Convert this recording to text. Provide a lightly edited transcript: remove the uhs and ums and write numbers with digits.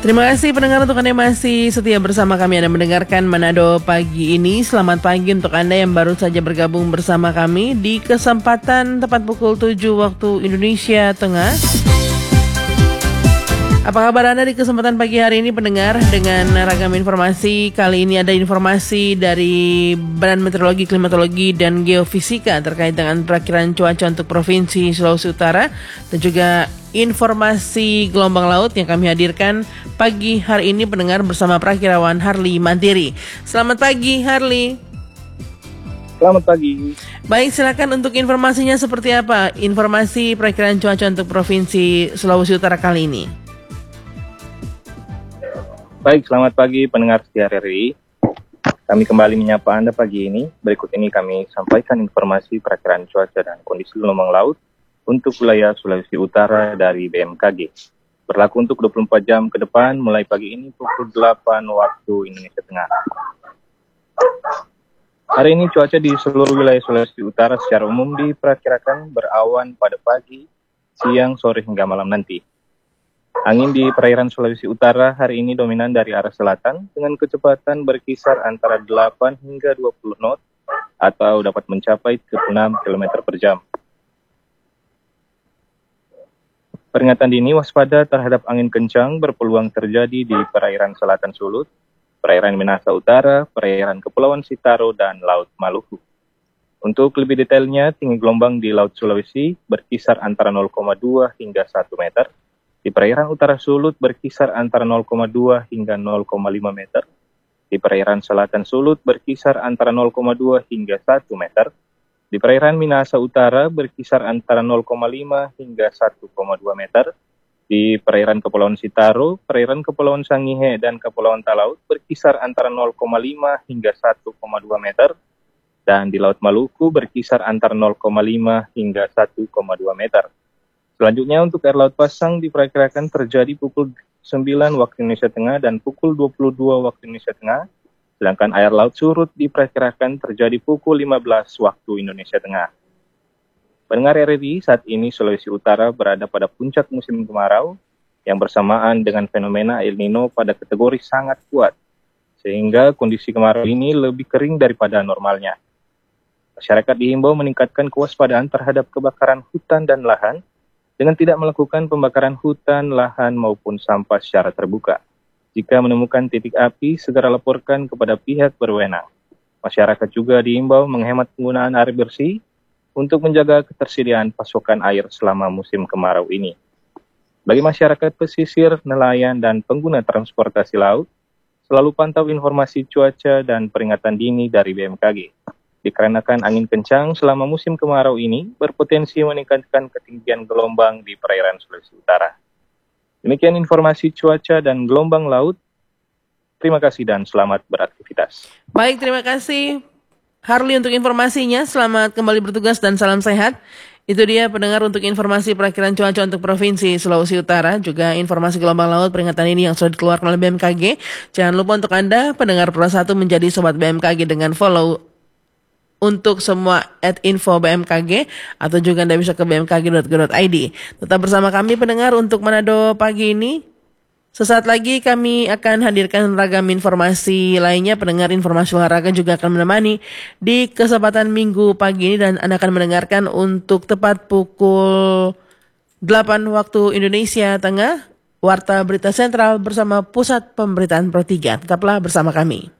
Terima kasih pendengar untuk Anda yang masih setia bersama kami. Anda mendengarkan Manado Pagi ini. Selamat pagi untuk Anda yang baru saja bergabung bersama kami di kesempatan tepat pukul 7 waktu Indonesia Tengah. Apa kabar Anda di kesempatan pagi hari ini pendengar dengan ragam informasi. Kali ini ada informasi dari Badan Meteorologi, Klimatologi, dan Geofisika terkait dengan perakiran cuaca untuk Provinsi Sulawesi Utara dan juga informasi gelombang laut yang kami hadirkan pagi hari ini pendengar bersama Prakirawan Harli Mantiri. Selamat pagi Harli. Selamat pagi. Baik, silakan untuk informasinya seperti apa? Informasi perakiran cuaca untuk Provinsi Sulawesi Utara kali ini. Baik, selamat pagi pendengar setia RRI. Kami kembali menyapa Anda pagi ini. Berikut ini kami sampaikan informasi perakiran cuaca dan kondisi gelombang laut untuk wilayah Sulawesi Utara dari BMKG. Berlaku untuk 24 jam ke depan mulai pagi ini pukul 8 waktu Indonesia Tengah. Hari ini cuaca di seluruh wilayah Sulawesi Utara secara umum diperkirakan berawan pada pagi, siang, sore hingga malam nanti. Angin di perairan Sulawesi Utara hari ini dominan dari arah selatan dengan kecepatan berkisar antara 8 hingga 20 knot atau dapat mencapai 36 km per jam. Peringatan dini waspada terhadap angin kencang berpeluang terjadi di perairan selatan Sulut, perairan Minahasa Utara, perairan Kepulauan Sitaro, dan Laut Maluku. Untuk lebih detailnya, tinggi gelombang di Laut Sulawesi berkisar antara 0,2 hingga 1 meter. Di perairan utara Sulut berkisar antara 0,2 hingga 0,5 meter. Di perairan selatan Sulut berkisar antara 0,2 hingga 1 meter. Di perairan Minahasa Utara berkisar antara 0,5 hingga 1,2 meter. Di perairan Kepulauan Sitaro, perairan Kepulauan Sangihe, dan Kepulauan Talaut berkisar antara 0,5 hingga 1,2 meter. Dan di Laut Maluku berkisar antara 0,5 hingga 1,2 meter. Selanjutnya untuk air laut pasang diperkirakan terjadi pukul 9 waktu Indonesia Tengah dan pukul 22 waktu Indonesia Tengah. Sedangkan air laut surut diperkirakan terjadi pukul 15 waktu Indonesia Tengah. Pendengar RRI, saat ini Sulawesi Utara berada pada puncak musim kemarau yang bersamaan dengan fenomena El Nino pada kategori sangat kuat. Sehingga kondisi kemarau ini lebih kering daripada normalnya. Masyarakat dihimbau meningkatkan kewaspadaan terhadap kebakaran hutan dan lahan dengan tidak melakukan pembakaran hutan, lahan, maupun sampah secara terbuka. Jika menemukan titik api, segera laporkan kepada pihak berwenang. Masyarakat juga diimbau menghemat penggunaan air bersih untuk menjaga ketersediaan pasokan air selama musim kemarau ini. Bagi masyarakat pesisir, nelayan, dan pengguna transportasi laut, selalu pantau informasi cuaca dan peringatan dini dari BMKG. Dikarenakan angin kencang selama musim kemarau ini berpotensi meningkatkan ketinggian gelombang di perairan Sulawesi Utara. Demikian informasi cuaca dan gelombang laut. Terima kasih dan selamat beraktivitas. Baik, terima kasih Harli untuk informasinya. Selamat kembali bertugas dan salam sehat. Itu dia pendengar untuk informasi perakiran cuaca untuk Provinsi Sulawesi Utara, juga informasi gelombang laut peringatan ini yang sudah dikeluarkan oleh BMKG. Jangan lupa untuk Anda pendengar Pro 1 menjadi sobat BMKG dengan follow untuk semua @info BMKG atau juga Anda bisa ke bmkg.go.id. Tetap bersama kami pendengar untuk Manado pagi ini. Sesaat lagi kami akan hadirkan ragam informasi lainnya. Pendengar informasi olahraga juga akan menemani di kesempatan minggu pagi ini dan Anda akan mendengarkan untuk tepat pukul 8 waktu Indonesia Tengah Warta Berita Sentral bersama Pusat Pemberitaan Pro 3. Tetaplah bersama kami.